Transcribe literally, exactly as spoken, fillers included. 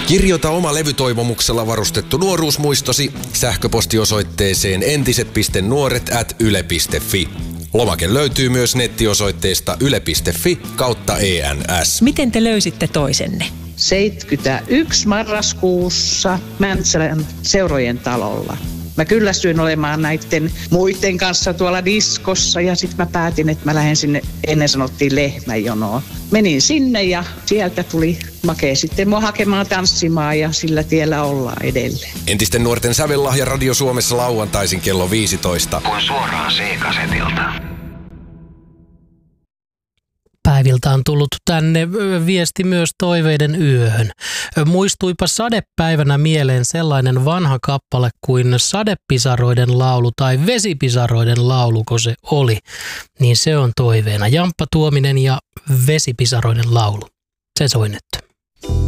Kirjoita oma levytoivomuksella varustettu nuoruusmuistosi sähköpostiosoitteeseen entiset piste nuoret ät yle piste fi. Lomake löytyy myös nettiosoitteesta yle piste fi kautta E N S. Miten te löysitte toisenne? seitsemänkymmentäyksi marraskuussa Mäntsälän Seurojen talolla. Mä kyllästyin olemaan näiden muiden kanssa tuolla diskossa ja sitten mä päätin, että mä lähden sinne, ennen sanottiin lehmäjonoon. Menin sinne ja sieltä tuli Make sitten mua hakemaan tanssimaan ja sillä tiellä ollaan edelleen. Entisten nuorten sävellahja Radio Suomessa lauantaisin kello viisitoista. Kuin suoraan C-kasetilta. Päiviltä on tullut tänne viesti myös toiveiden yöhön. Muistuipa sadepäivänä mieleen sellainen vanha kappale kuin Sadepisaroiden laulu tai Vesipisaroiden lauluko se oli. Niin se on toiveena. Jamppa Tuominen ja Vesipisaroiden laulu. Se soi nyt.